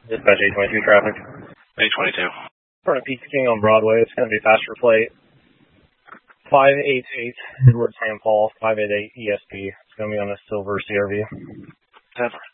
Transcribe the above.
Dispatch 822 traffic. 822. Front of Pizza King on Broadway. It's going to be passenger plate 588 Edward St. Paul 588 ESP. It's going to be on a silver CRV. Denver.